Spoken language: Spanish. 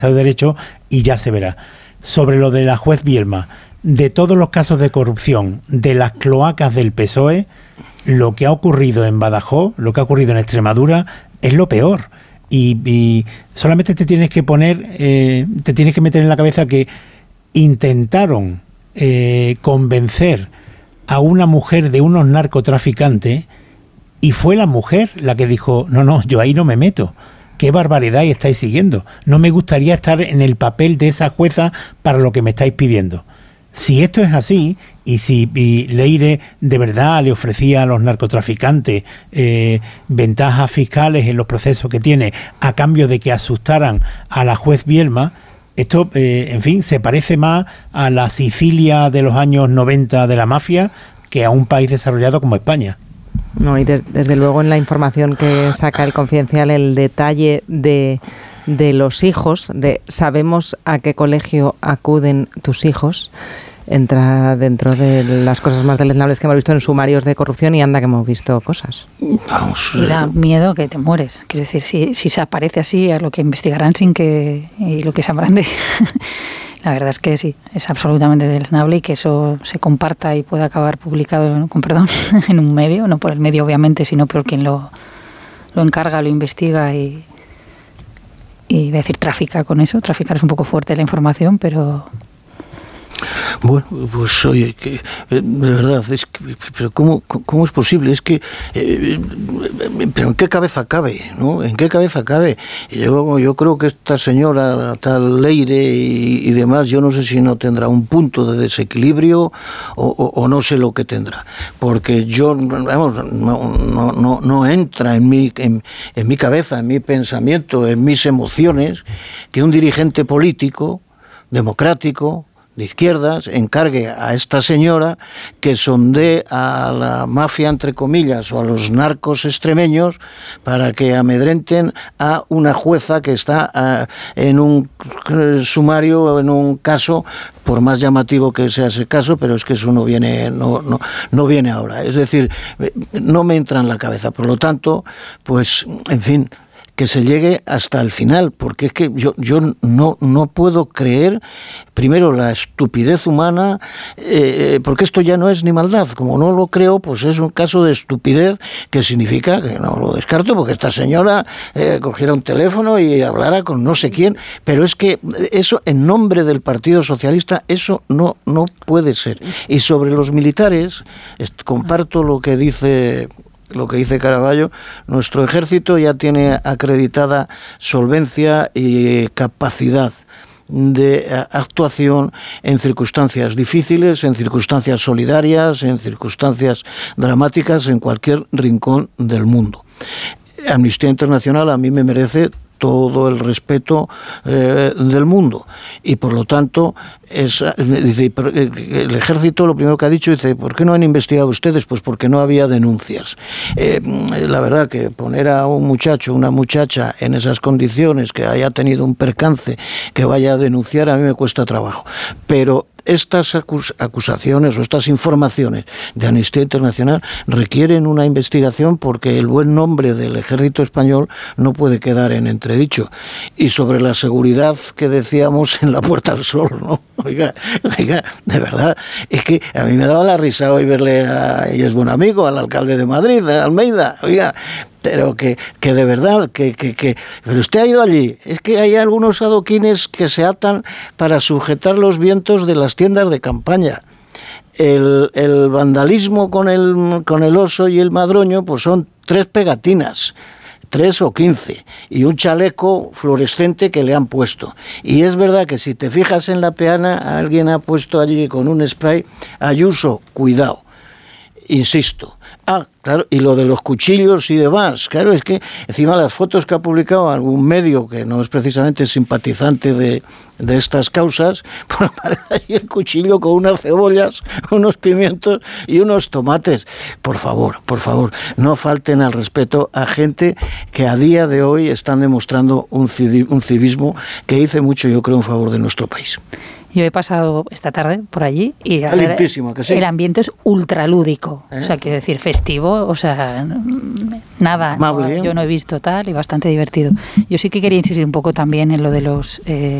de Derecho y ya se verá. Sobre lo de la juez Bielma, de todos los casos de corrupción de las cloacas del PSOE, lo que ha ocurrido en Badajoz, lo que ha ocurrido en Extremadura, es lo peor. Y solamente te tienes que meter en la cabeza que intentaron convencer a una mujer de unos narcotraficantes y fue la mujer la que dijo, no, yo ahí no me meto. ¿Qué barbaridad estáis siguiendo? No me gustaría estar en el papel de esa jueza para lo que me estáis pidiendo. Si esto es así, y si Leire de verdad le ofrecía a los narcotraficantes ventajas fiscales en los procesos que tiene a cambio de que asustaran a la juez Bielma, esto, en fin, se parece más a la Sicilia de los años 90 de la mafia que a un país desarrollado como España. No, y desde luego en la información que saca el Confidencial, el detalle de los hijos, de sabemos a qué colegio acuden tus hijos, entra dentro de las cosas más deleznables que hemos visto en sumarios de corrupción, y anda que hemos visto cosas. Vamos, y da miedo que te mueres. Quiero decir, si se aparece así, a lo que investigarán y lo que sabrán de... La verdad es que sí, es absolutamente deleznable, y que eso se comparta y pueda acabar publicado, con perdón, en un medio, no por el medio obviamente, sino por quien lo encarga, lo investiga y decir trafica con eso. Traficar es un poco fuerte la información, pero... Bueno, pues oye, que de verdad, es que, pero ¿cómo es posible? Es que, pero ¿en qué cabeza cabe? ¿No? ¿En qué cabeza cabe? Yo creo que esta señora, tal Leire y demás, yo no sé si no tendrá un punto de desequilibrio o no sé lo que tendrá, porque yo, vamos, no entra en mi cabeza, en mi pensamiento, en mis emociones, que un dirigente político, democrático, de izquierdas, encargue a esta señora que sondee a la mafia, entre comillas, o a los narcos extremeños para que amedrenten a una jueza que está en un sumario, en un caso, por más llamativo que sea ese caso, pero es que eso no viene ahora. Es decir, no me entra en la cabeza. Por lo tanto, pues, en fin, que se llegue hasta el final, porque es que yo no puedo creer, primero, la estupidez humana, porque esto ya no es ni maldad. Como no lo creo, pues es un caso de estupidez, que significa que no lo descarto, porque esta señora cogiera un teléfono y hablara con no sé quién, pero es que eso, en nombre del Partido Socialista, eso no puede ser. Y sobre los militares, comparto lo que dice Caraballo. Nuestro ejército ya tiene acreditada solvencia y capacidad de actuación en circunstancias difíciles, en circunstancias solidarias, en circunstancias dramáticas, en cualquier rincón del mundo. Amnistía Internacional a mí me merece todo el respeto del mundo, y por lo tanto dice, el ejército lo primero que ha dicho, dice, ¿por qué no han investigado ustedes? Pues porque no había denuncias. La verdad que poner a un muchacho, una muchacha en esas condiciones, que haya tenido un percance, que vaya a denunciar, a mí me cuesta trabajo, pero estas acusaciones o estas informaciones de Amnistía Internacional requieren una investigación, porque el buen nombre del ejército español no puede quedar en entredicho. Y sobre la seguridad que decíamos en la Puerta del Sol, ¿no? Oiga, de verdad, es que a mí me daba la risa hoy verle y es buen amigo, al alcalde de Madrid, de Almeida, oiga, pero que de verdad, pero usted ha ido allí, es que hay algunos adoquines que se atan para sujetar los vientos de las tiendas de campaña. El vandalismo con el oso y el madroño, pues son 3 pegatinas, 3 o 15, y un chaleco fluorescente que le han puesto. Y es verdad que si te fijas en la peana, alguien ha puesto allí con un spray, Ayuso, cuidado. Insisto. Claro, y lo de los cuchillos y demás, claro, es que encima las fotos que ha publicado algún medio que no es precisamente simpatizante de estas causas, pues aparece ahí el cuchillo con unas cebollas, unos pimientos y unos tomates. Por favor, no falten al respeto a gente que a día de hoy están demostrando un civismo que dice mucho, yo creo, en favor de nuestro país. Yo he pasado esta tarde por allí y está limpísimo, que sí. El ambiente es ultralúdico, o sea, quiero decir, festivo, o sea, nada, amable, yo no he visto tal y bastante divertido. Yo sí que quería insistir un poco también en lo de los